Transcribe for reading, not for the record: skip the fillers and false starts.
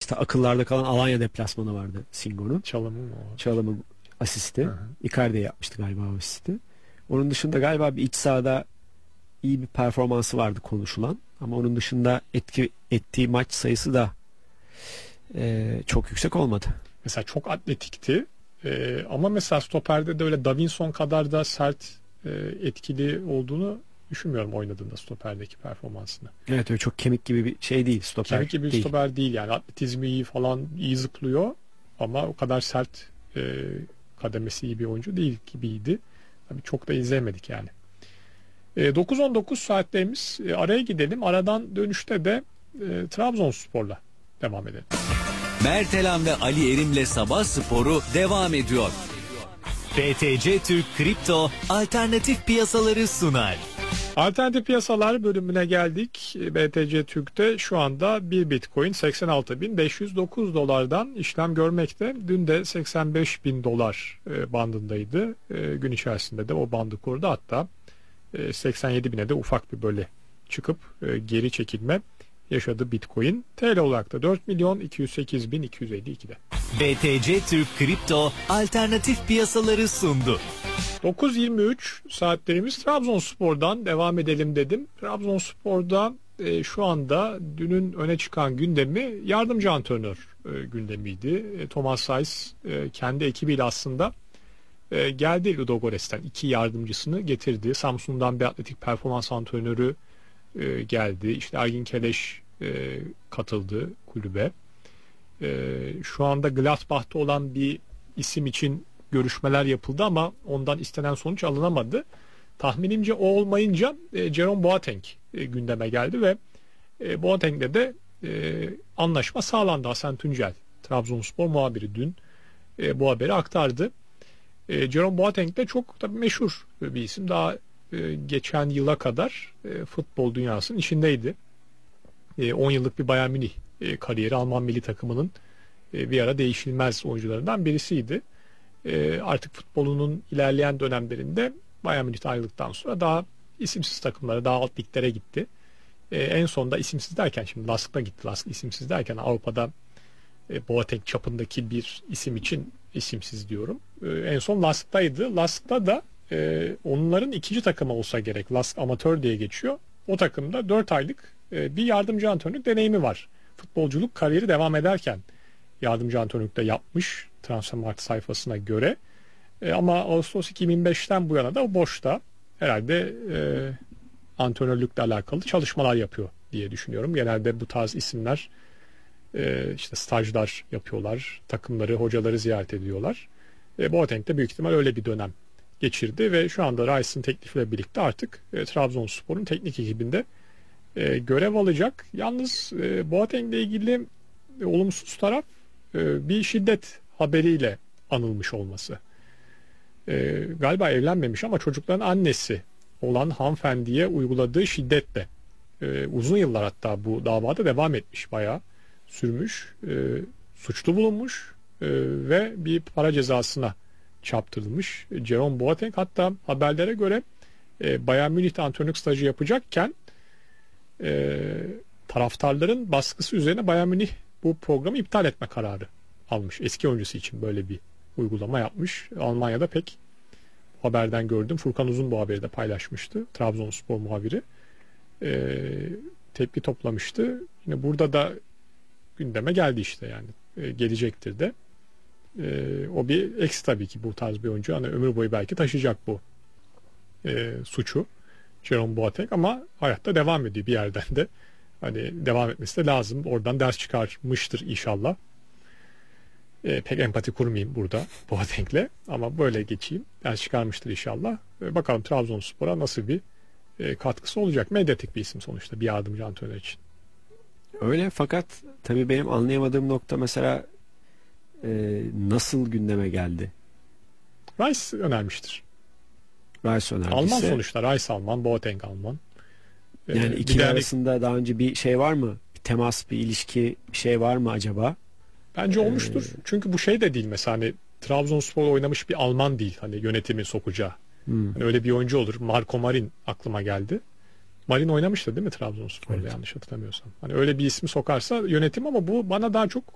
İşte akıllarda kalan Alanya deplasmanı vardı Singo'nun. Çalımı mı o? Çalımı asisti. Hı hı. Icardi yapmıştı galiba o asisti. Onun dışında galiba bir iç sahada iyi bir performansı vardı konuşulan. Ama onun dışında ettiği maç sayısı da çok yüksek olmadı. Mesela çok atletikti. Ama mesela stoperde de öyle Davinson kadar da sert, etkili olduğunu düşünmüyorum oynadığında stoperdeki performansını. Evet, öyle çok kemik gibi bir şey değil, stoper Kemik gibi bir değil. stoper değil yani, atletizmi iyi falan, iyi zıplıyor ama o kadar sert, kademesi iyi bir oyuncu değil gibiydi. Tabii çok da izleyemedik yani. 9-19 saatlerimiz, araya gidelim. Aradan dönüşte de Trabzonspor'la devam edelim. Mertelan ve Ali Erim'le Sabah Sporu devam ediyor. BTC Türk Kripto alternatif piyasaları sunar. Alternatif piyasalar bölümüne geldik. BTC Türk'te şu anda bir Bitcoin 86.509 dolardan işlem görmekte. Dün de 85.000 dolar bandındaydı. Gün içerisinde de o bandı kurdu. Hatta 87.000'e de ufak bir böyle çıkıp geri çekilme yaşadı Bitcoin. TL olarak da 4.208.252'de. BTC Türk Kripto alternatif piyasaları sundu. 9.23 saatlerimiz, Trabzonspor'dan devam edelim dedim. Trabzonspor'da şu anda dünün öne çıkan gündemi yardımcı antrenör gündemiydi. Thomas Saiz kendi ekibiyle aslında geldi Ludogorets'ten. 2 yardımcısını getirdi. Samsun'dan bir atletik performans antrenörü geldi. İşte Ergin Keleş katıldı kulübe. Şu anda Gladbach'ta olan bir isim için görüşmeler yapıldı ama ondan istenen sonuç alınamadı. Tahminimce o olmayınca Jerome Boateng gündeme geldi ve Boateng'le de anlaşma sağlandı. Hasan Tuncel, Trabzonspor muhabiri, dün bu haberi aktardı. Jerome Boateng de çok tabii meşhur bir isim. Daha geçen yıla kadar futbol dünyasının içindeydi. 10 yıllık bir Bayern Münih kariyeri, Alman milli takımının bir ara değişilmez oyuncularından birisiydi. Artık futbolunun ilerleyen dönemlerinde Bayern Münih'ten ayrıldıktan sonra daha isimsiz takımlara, daha alt liglere gitti. En sonda isimsiz derken, şimdi Lask'ta gitti. Lask isimsiz derken Avrupa'da Boateng çapındaki bir isim için isimsiz diyorum. En son Lask'taydı. Lask'ta da onların ikinci takımı olsa gerek. Lask amatör diye geçiyor. O takımda 4 aylık bir yardımcı antrenörlük deneyimi var. Futbolculuk kariyeri devam ederken yardımcı antrenörlük de yapmış Transfermarkt sayfasına göre. Ama Ağustos 2005'ten bu yana da o boşta. Herhalde antrenörlükle alakalı çalışmalar yapıyor diye düşünüyorum. Genelde bu tarz isimler işte stajlar yapıyorlar. Takımları, hocaları ziyaret ediyorlar. Boateng de büyük ihtimal öyle bir dönem geçirdi ve şu anda Rice'ın teklifiyle birlikte artık Trabzonspor'un teknik ekibinde görev alacak. Yalnız Boateng'le ilgili olumsuz taraf bir şiddet haberiyle anılmış olması. Galiba evlenmemiş ama çocukların annesi olan hanımefendiye uyguladığı şiddetle uzun yıllar hatta bu davada devam etmiş, bayağı sürmüş, suçlu bulunmuş ve bir para cezasına çarptırılmış. Jerome Boateng hatta haberlere göre Bayern Münih'te antrenörlük stajı yapacakken taraftarların baskısı üzerine Bayern Münih bu programı iptal etme kararı almış. Eski oyuncusu için böyle bir uygulama yapmış. Almanya'da pek haberden gördüm. Furkan Uzun bu haberi de paylaşmıştı. Trabzonspor muhabiri. Tepki toplamıştı. Yine burada da gündeme geldi işte yani. Gelecektir de. O bir eksi tabii ki bu tarz bir oyuncu. Hani ömür boyu belki taşıyacak bu suçu. Jerome Boateng ama hayatta devam ediyor bir yerden de. Hani devam etmesi de lazım. Oradan ders çıkarmıştır inşallah. Pek empati kurmayayım burada Boateng'le ama böyle geçeyim. Ders çıkarmıştır inşallah. Bakalım Trabzonspor'a nasıl bir katkısı olacak. Medyatik bir isim sonuçta bir yardımcı antrenör için. Öyle, fakat tabii benim anlayamadığım nokta mesela nasıl gündeme geldi? Rice önermiştir. Rice önermişse. Alman sonuçta. Rice Alman, Boateng Alman. Yani ikili arasında daha önce bir şey var mı? Bir temas, bir ilişki, bir şey var mı acaba? Bence olmuştur. Çünkü bu şey de değil mesela, hani Trabzonspor'da oynamış bir Alman değil. Hani yönetimin sokacağı. Hani öyle bir oyuncu olur. Marco Marin aklıma geldi. Marin oynamıştı değil mi Trabzonspor'da, evet, yanlış hatırlamıyorsam. Hani öyle bir ismi sokarsa yönetim, ama bu bana daha çok